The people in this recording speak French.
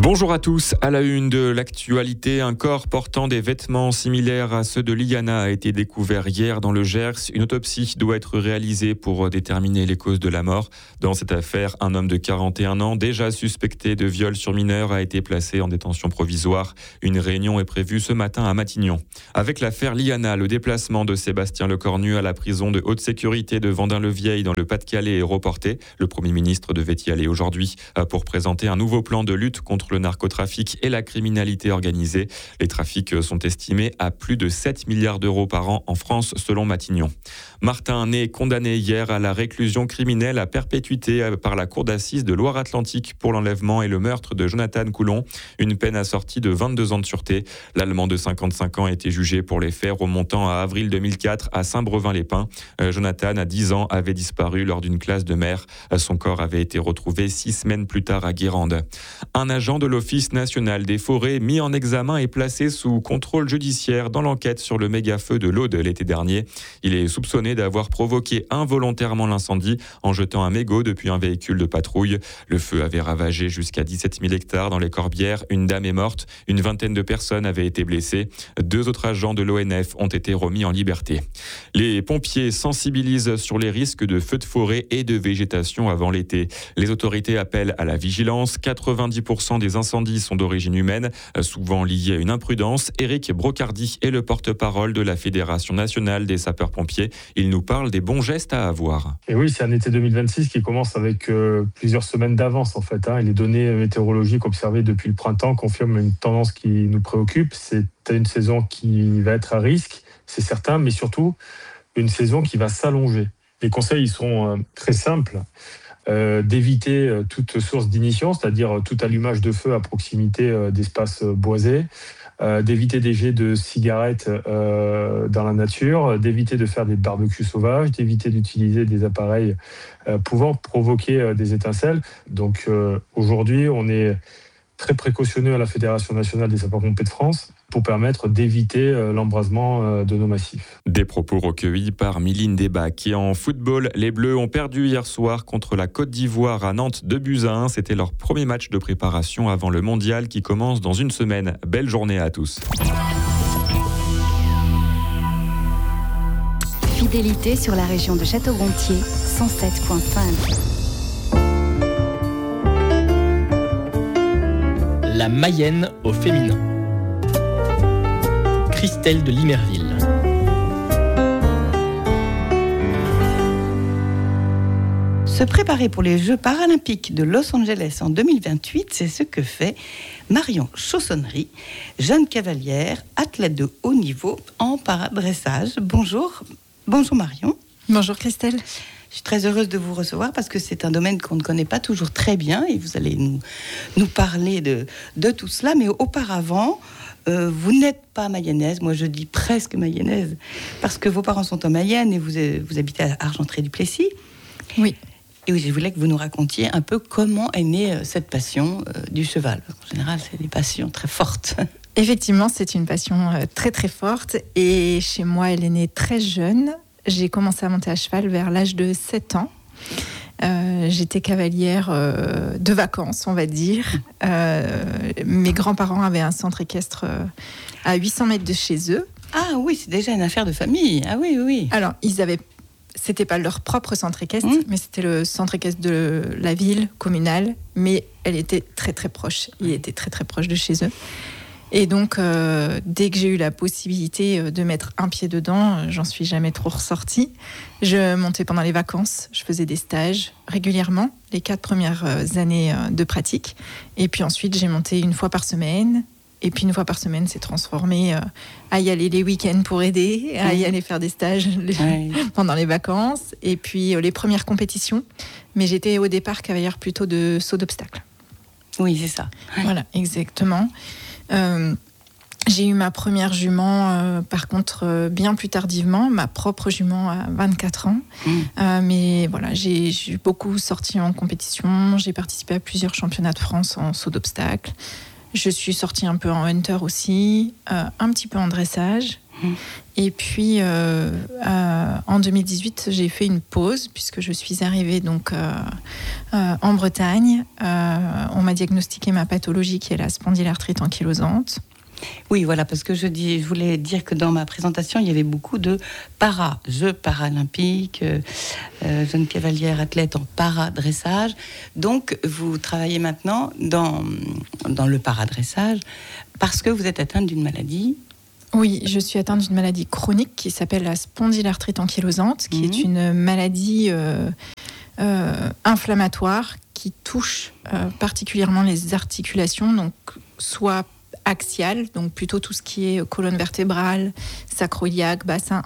Bonjour à tous. À la une de l'actualité, un corps portant des vêtements similaires à ceux de Liana a été découvert hier dans le Gers. Une autopsie doit être réalisée pour déterminer les causes de la mort. Dans cette affaire, un homme de 41 ans, déjà suspecté de viol sur mineur, a été placé en détention provisoire. Une réunion est prévue ce matin à Matignon. Avec l'affaire Liana, le déplacement de Sébastien Lecornu à la prison de haute sécurité de Vendin-le-Vieil dans le Pas-de-Calais est reporté. Le Premier ministre devait y aller aujourd'hui pour présenter un nouveau plan de lutte contre le narcotrafic et la criminalité organisée. Les trafics sont estimés à plus de 7 milliards d'euros par an en France, selon Matignon. Martin Ney, condamné hier à la réclusion criminelle à perpétuité par la cour d'assises de Loire-Atlantique pour l'enlèvement et le meurtre de Jonathan Coulon. Une peine assortie de 22 ans de sûreté. L'Allemand de 55 ans a été jugé pour les faits remontant à avril 2004 à Saint-Brevin-les-Pins. Jonathan, à 10 ans, avait disparu lors d'une classe de mer. Son corps avait été retrouvé 6 semaines plus tard à Guérande. Un agent de l'Office national des forêts mis en examen et placé sous contrôle judiciaire dans l'enquête sur le méga-feu de l'Aude l'été dernier. Il est soupçonné d'avoir provoqué involontairement l'incendie en jetant un mégot depuis un véhicule de patrouille. Le feu avait ravagé jusqu'à 17 000 hectares dans les Corbières. Une dame est morte. Une vingtaine de personnes avaient été blessées. 2 autres agents de l'ONF ont été remis en liberté. Les pompiers sensibilisent sur les risques de feux de forêt et de végétation avant l'été. Les autorités appellent à la vigilance. 90% des incendies sont d'origine humaine, souvent liés à une imprudence. Éric Brocardi est le porte-parole de la Fédération nationale des sapeurs-pompiers. Il nous parle des bons gestes à avoir. Et oui, c'est un été 2026 qui commence avec plusieurs semaines d'avance en fait. Et les données météorologiques observées depuis le printemps confirment une tendance qui nous préoccupe. C'est une saison qui va être à risque, c'est certain, mais surtout une saison qui va s'allonger. Les conseils ils sont très simples. D'éviter toute source d'ignition, c'est-à-dire tout allumage de feu à proximité d'espaces boisés, d'éviter des jets de cigarettes dans la nature, d'éviter de faire des barbecues sauvages, d'éviter d'utiliser des appareils pouvant provoquer des étincelles. Donc aujourd'hui, on est très précautionneux à la Fédération nationale des sapeurs-pompiers de France pour permettre d'éviter l'embrasement de nos massifs. Des propos recueillis par Miline Desbacs. Et en football, les Bleus ont perdu hier soir contre la Côte d'Ivoire à Nantes 2-1. C'était leur premier match de préparation avant le mondial qui commence dans une semaine. Belle journée à tous. Fidélité sur la région de Château-Gontier, 107.5. La Mayenne au féminin. Christelle de Limerville. Se préparer pour les Jeux paralympiques de Los Angeles en 2028, c'est ce que fait Marion Chaussonnerie, jeune cavalière, athlète de haut niveau en paradressage. Bonjour Marion. Bonjour Christelle. Je suis très heureuse de vous recevoir parce que c'est un domaine qu'on ne connaît pas toujours très bien et vous allez nous parler de tout cela. Mais auparavant, vous n'êtes pas mayonnaise, moi je dis presque mayonnaise, parce que vos parents sont en Mayenne et vous habitez à Argentré-du-Plessis. Oui. Et oui, je voulais que vous nous racontiez un peu comment est née cette passion du cheval. En général, c'est des passions très fortes. Effectivement, c'est une passion très très forte et chez moi, elle est née très jeune. J'ai commencé à monter à cheval vers l'âge de 7 ans. J'étais cavalière de vacances, on va dire. Mes grands-parents avaient un centre équestre à 800 mètres de chez eux. Ah oui, c'est déjà une affaire de famille. Ah oui. Alors, c'était pas leur propre centre équestre, mais c'était le centre équestre de la ville communale. Mais elle était très très proche. Il était très très proche de chez eux. Et donc, dès que j'ai eu la possibilité de mettre un pied dedans, j'en suis jamais trop ressortie. Je montais pendant les vacances, je faisais des stages régulièrement, les 4 premières années de pratique. Et puis ensuite, j'ai monté 1 fois par semaine. Et puis 1 fois par semaine, c'est transformé à y aller les week-ends pour aider, à y aller faire des stages pendant les vacances. Et puis les premières compétitions. Mais j'étais au départ cavalière plutôt de saut d'obstacle. Oui, c'est ça. Voilà, exactement. J'ai eu ma première jument, par contre, bien plus tardivement, ma propre jument à 24 ans. Mais voilà, j'ai beaucoup sorti en compétition, j'ai participé à plusieurs championnats de France en saut d'obstacle. Je suis sortie un peu en hunter aussi, un petit peu en dressage. Et puis, en 2018, j'ai fait une pause puisque je suis arrivée donc en Bretagne. On m'a diagnostiqué ma pathologie qui est la spondylarthrite ankylosante. Oui, voilà, parce que je voulais dire que dans ma présentation, il y avait beaucoup de jeux paralympiques, Geneviève Vallière, athlète en para-dressage. Donc, vous travaillez maintenant dans le para-dressage parce que vous êtes atteinte d'une maladie. Oui, je suis atteinte d'une maladie chronique qui s'appelle la spondylarthrite ankylosante, qui est une maladie inflammatoire qui touche particulièrement les articulations, donc soit axiale, donc plutôt tout ce qui est colonne vertébrale, sacro-iliaque, bassin,